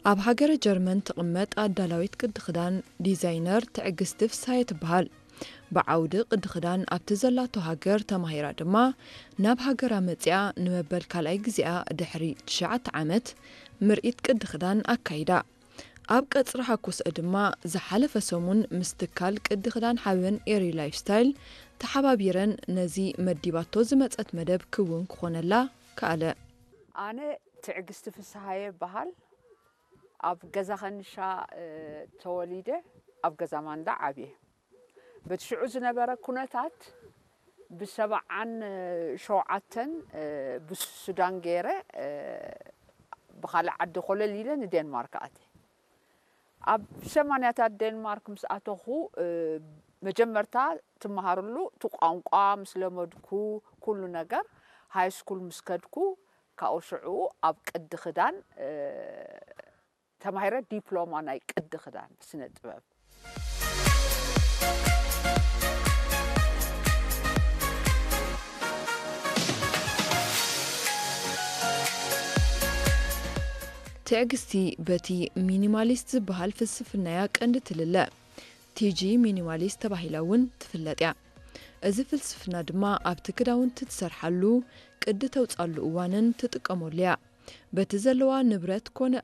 ኣብ ሃገረ ጀርመን ትቕመጥ ኣዳላዊት ቅዲ ክዳን ዲዛይነር ትዕግስቲ ፍስሓ ትበሃል ብዓውዲ ቅዲ ክዳን ኣብቲ ዘላቶ ሃገር ተማሂራ ድማ ናብ ሃገራ መጽያ ንመበል ካልኣይ ግዚኣ ድሕሪ 9 ዓመት ምርኢት ቅዲ ክዳን ኣካይዳ ኣብ ቀጽሪ ሓኩስአ ድማ ዝሓለፈ ሰሙን ምስ ትካል ቅዲ ክዳን ሓበን ኤሪ ላይፍ ስታይል ተሓባቢረን ነዚ መዲባቶ ዝመጸት መደብ ክውን ክኾነላ ካለ ኣነ ትዕግስቲ ፍስሓየ በሃል ኣብ ገዛ ኸንሻ ተወሊደ ኣብ ገዛ ማንዳ ዓብየ በትሽዑ ዝነበረ ኩነታት ብሰብዓን ሸውዓተን ብሱዳን ገይረ ብኻልእ ዓዲ ኾለል ኢለ ንዴንማርክ ኣተ ኣብ 80ታት ዴንማርክ ምስ ኣተኹ መጀመርታ ትመሃርሉ ትቋንቋ ምስ ለመድኩ ኩሉ ነገር ሃይ ስኩል ምስ ከድኩ ካብኡ ሽዑ ኣብ ቅዲ ክዳን ተማሂረ ዲፕሎማ ናይ ቅዲ ክዳን ስነ ጥበብ ትዕግስቲ በቲ ሚኒማሊስት ዝበሃል ፍልስፍናያ ቀንዲ ትልለ ቲጂ ሚኒማሊስት ተባሂላውን ትፍለጥ እያ እዚ ፍልስፍና ድማ ኣብቲ ክዳውንቲ ትሰርሓሉ ቅዲ ተውጻሉ እዋንን ትጥቀመሉ እያ በቲ ዘለዋ ንብረት ኮነ